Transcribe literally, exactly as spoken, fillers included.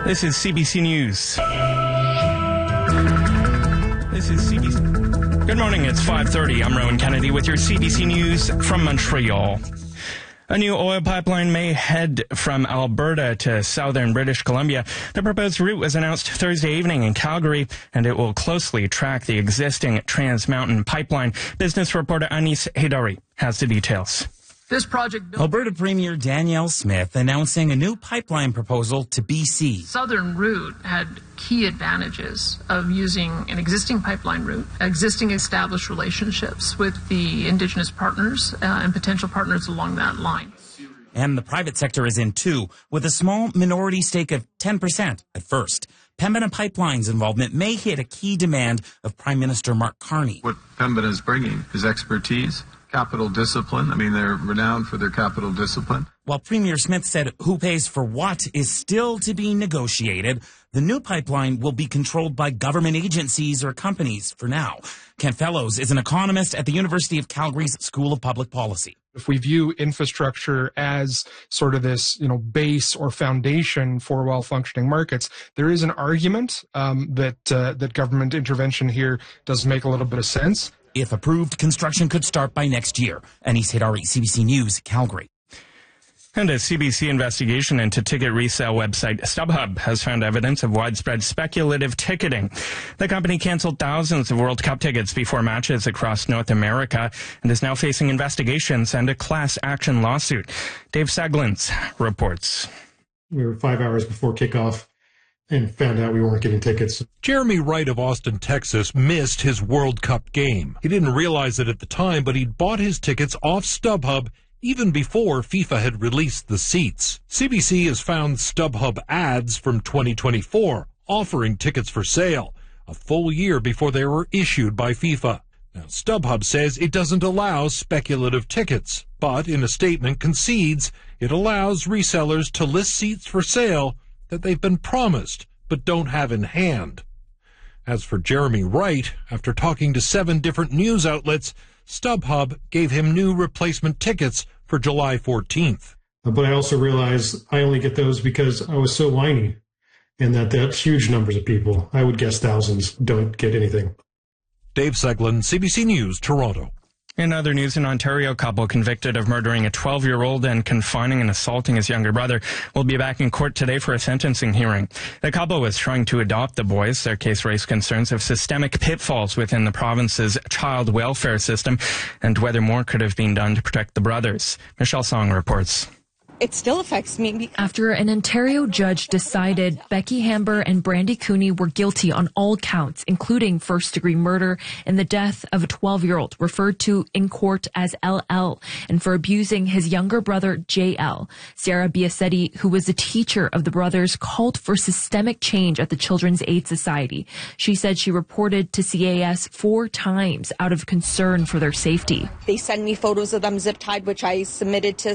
This is C B C News. This is C B C. Good morning, it's five thirty. I'm Rowan Kennedy with your C B C News from Montreal. A new oil pipeline may head from Alberta to southern British Columbia. The proposed route was announced Thursday evening in Calgary, and it will closely track the existing Trans Mountain pipeline. Business reporter Anis Hedari has the details. This project built Alberta Premier Danielle Smith announcing a new pipeline proposal to B C. southern route had key advantages of using an existing pipeline route, existing established relationships with the Indigenous partners uh, and potential partners along that line. And the private sector is in too, with a small minority stake of ten percent at first. Pembina Pipeline's involvement may hit a key demand of Prime Minister Mark Carney. What Pembina is bringing is expertise, capital discipline. I mean, they're renowned for their capital discipline. While Premier Smith said who pays for what is still to be negotiated, the new pipeline will be controlled by government agencies or companies for now. Kent Fellows is an economist at the University of Calgary's School of Public Policy. If we view infrastructure as sort of this, you know, base or foundation for well-functioning markets, there is an argument um, that uh, that government intervention here does make a little bit of sense. If approved, construction could start by next year. Anis Hedari, C B C News, Calgary. And a C B C investigation into ticket resale website StubHub has found evidence of widespread speculative ticketing. The company canceled thousands of World Cup tickets before matches across North America and is now facing investigations and a class action lawsuit. Dave Seglins reports. We were five hours before kickoff and found out we weren't getting tickets. Jeremy Wright of Austin, Texas, missed his World Cup game. He didn't realize it at the time, but he'd bought his tickets off StubHub even before FIFA had released the seats. C B C has found StubHub ads from twenty twenty-four offering tickets for sale, a full year before they were issued by FIFA. Now, StubHub says it doesn't allow speculative tickets, but in a statement concedes it allows resellers to list seats for sale that they've been promised but don't have in hand. As for Jeremy Wright, after talking to seven different news outlets, StubHub gave him new replacement tickets for July fourteenth. But I also realized I only get those because I was so whiny, and that that's huge numbers of people, I would guess thousands, don't get anything. Dave Seglin, C B C News, Toronto. In other news, an Ontario couple convicted of murdering a twelve-year-old and confining and assaulting his younger brother will be back in court today for a sentencing hearing. The couple was trying to adopt the boys. Their case raised concerns of systemic pitfalls within the province's child welfare system and whether more could have been done to protect the brothers. Michelle Song reports. It still affects me. After an Ontario judge decided Becky Hamber and Brandy Cooney were guilty on all counts, including first-degree murder and the death of a twelve-year-old, referred to in court as L L, and for abusing his younger brother, J L. Sarah Biasetti, who was a teacher of the brothers, called for systemic change at the Children's Aid Society. She said she reported to C A S four times out of concern for their safety. They send me photos of them zip-tied, which I submitted to